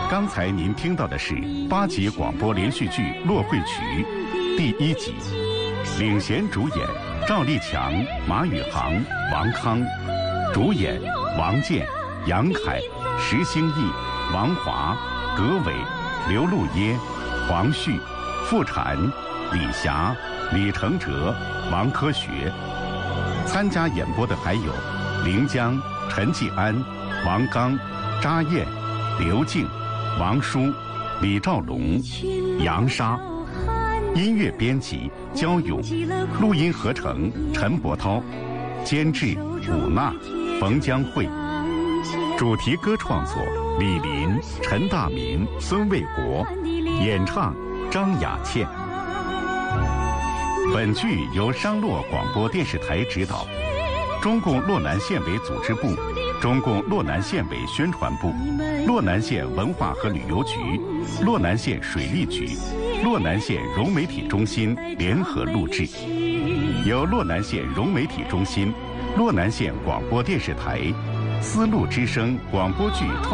刚才您听到的是8集广播连续剧《落会曲》第1集，领衔主演赵立强、马宇航、王康，主演王健、杨凯、石兴义、王华、葛伟、刘路耶、黄旭、傅婵、李霞、李承哲、王科学。参加演播的还有临江、陈继安、王刚、查燕、刘静、王舒、李兆龙、杨沙。音乐编辑焦勇，录音合成陈伯涛，监制武娜、冯江慧，主题歌创作李林、陈大民、孙卫国，演唱张雅倩。本剧由商洛广播电视台指导，中共洛南县委组织部、中共洛南县委宣传部、洛南县文化和旅游局、洛南县水利局、洛南县融媒体中心联合录制，由洛南县融媒体中心、洛南县广播电视台、丝路之声广播剧创